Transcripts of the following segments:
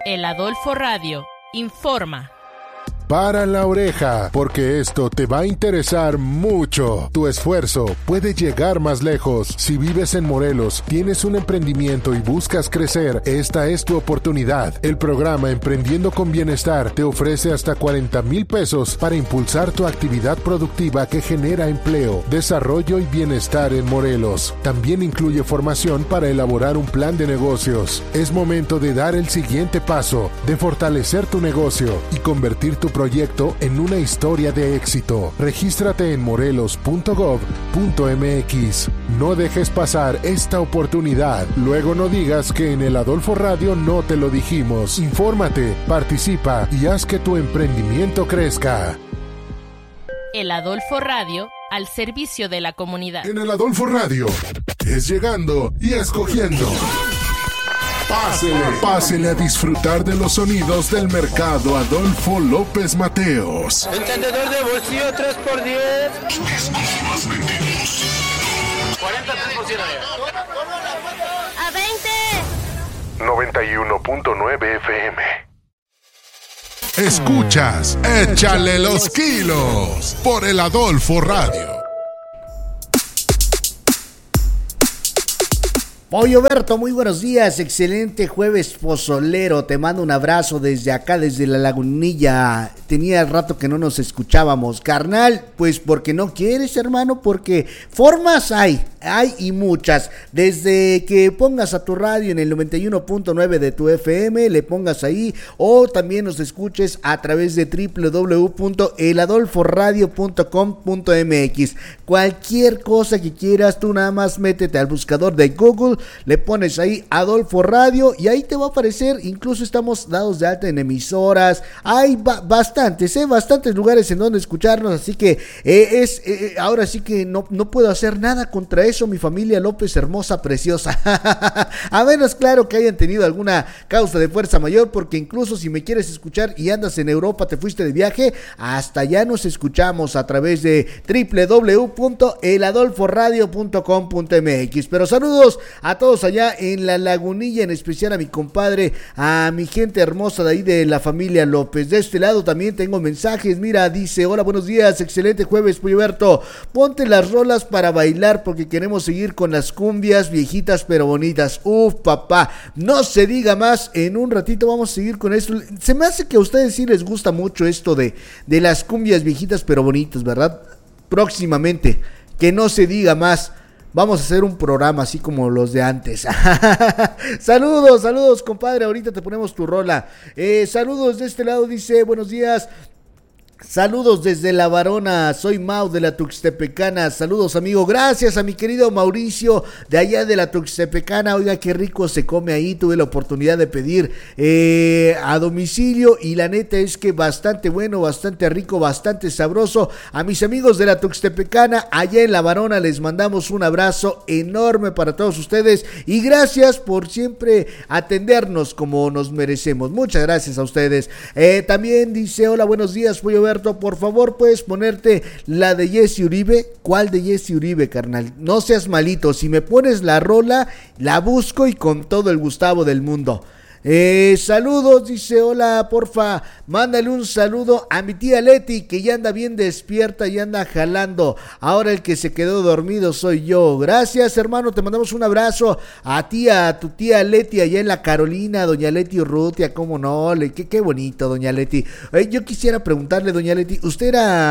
El Adolfo Radio informa. Para la oreja, porque esto te va a interesar mucho. Tu esfuerzo puede llegar más lejos. Si vives en Morelos, tienes un emprendimiento y buscas crecer, esta es tu oportunidad. El programa Emprendiendo con Bienestar te ofrece hasta 40,000 pesos para impulsar tu actividad productiva que genera empleo, desarrollo y bienestar en Morelos. También incluye formación para elaborar un plan de negocios. Es momento de dar el siguiente paso, de fortalecer tu negocio y convertir tu proyecto en una historia de éxito. Regístrate en morelos.gov.mx. No dejes pasar esta oportunidad. Luego no digas que en el Adolfo Radio no te lo dijimos. Infórmate, participa y haz que tu emprendimiento crezca. El Adolfo Radio al servicio de la comunidad. En el Adolfo Radio es llegando y escogiendo. Pásele a disfrutar de los sonidos del mercado Adolfo López Mateos. Encendedor de bolsillo 3x10. Discos más vendidos. 43%. A 20. 91.9 FM. Escuchas, échale los kilos por el Adolfo Radio. Pollo Berto, muy buenos días, excelente jueves pozolero, te mando un abrazo desde acá, desde la Lagunilla. Tenía rato que no nos escuchábamos, carnal, pues porque no quieres, hermano, porque formas hay y muchas. Desde que pongas a tu radio en el 91.9 de tu FM, le pongas ahí, o también nos escuches a través de www.eladolforadio.com.mx. Cualquier cosa que quieras, tú nada más métete al buscador de Google, le pones ahí Adolfo Radio y ahí te va a aparecer. Incluso estamos dados de alta en emisoras, hay bastantes lugares en donde escucharnos, así que ahora sí que no puedo hacer nada contra eso, mi familia López hermosa, preciosa. A menos, claro, que hayan tenido alguna causa de fuerza mayor, porque incluso si me quieres escuchar y andas en Europa, te fuiste de viaje, hasta allá nos escuchamos a través de www.eladolforadio.com.mx. Pero saludos a todos allá en la Lagunilla, en especial a mi compadre, a mi gente hermosa de ahí de la familia López. De este lado también tengo mensajes. Mira, dice: hola, buenos días, excelente jueves, Polloberto. Ponte las rolas para bailar porque queremos seguir con las cumbias viejitas pero bonitas. Uf, papá, no se diga más. En un ratito vamos a seguir con esto. Se me hace que a ustedes sí les gusta mucho esto de las cumbias viejitas pero bonitas, ¿verdad? Próximamente, que no se diga más. Vamos a hacer un programa así como los de antes. Saludos, compadre. Ahorita te ponemos tu rola. Saludos de este lado, dice: buenos días. Saludos desde La Varona, soy Mau de la Tuxtepecana. Saludos, amigo. Gracias a mi querido Mauricio de allá de la Tuxtepecana. Oiga, qué rico se come ahí. Tuve la oportunidad de pedir a domicilio y la neta es que bastante bueno, bastante rico, bastante sabroso. A mis amigos de la Tuxtepecana allá en La Varona les mandamos un abrazo enorme para todos ustedes y gracias por siempre atendernos como nos merecemos. Muchas gracias a ustedes. También dice: hola, buenos días, Pollo Berto, por favor, ¿puedes ponerte la de Jesse Uribe? ¿Cuál de Jesse Uribe, carnal? No seas malito, si me pones la rola, la busco y con todo el Gustavo del mundo. Saludos, dice: hola, porfa, mándale un saludo a mi tía Leti, que ya anda bien despierta y anda jalando. Ahora el que se quedó dormido soy yo. Gracias, hermano, te mandamos un abrazo a tu tía Leti allá en la Carolina, doña Leti Urrutia, cómo no, qué bonito, doña Leti. Yo quisiera preguntarle, doña Leti, ¿usted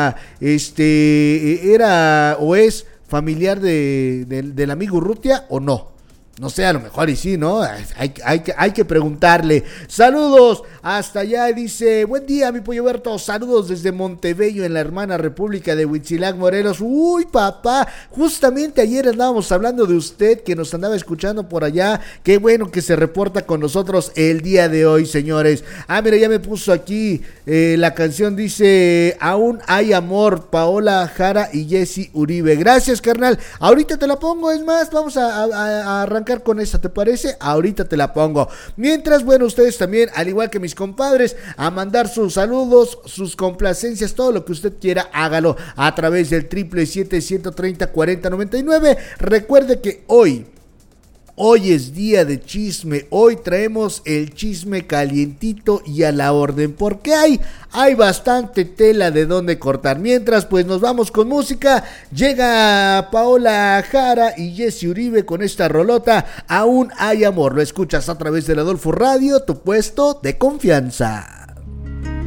era o es familiar del amigo Urrutia o no? No sé, a lo mejor y sí, ¿no? Hay que preguntarle. Saludos hasta allá, dice: buen día, mi Polloberto. Saludos desde Montebello, en la hermana República de Huitzilac, Morelos. Uy, papá, justamente ayer andábamos hablando de usted, que nos andaba escuchando por allá. Qué bueno que se reporta con nosotros el día de hoy, señores. Mira, ya me puso aquí la canción, dice: aún hay amor, Paola Jara y Jesse Uribe. Gracias, carnal. Ahorita te la pongo, es más, vamos a arrancar con esa, ¿te parece? Ahorita te la pongo. Mientras, bueno, ustedes también, al igual que mis compadres, a mandar sus saludos, sus complacencias, todo lo que usted quiera, hágalo a través del 777-130-4099. Recuerde que hoy Hoy es día de chisme, hoy traemos el chisme calientito y a la orden, porque hay bastante tela de donde cortar. Mientras, pues nos vamos con música. Llega Paola Jara y Jesse Uribe con esta rolota, Aún hay amor. Lo escuchas a través del Adolfo Radio, tu puesto de confianza.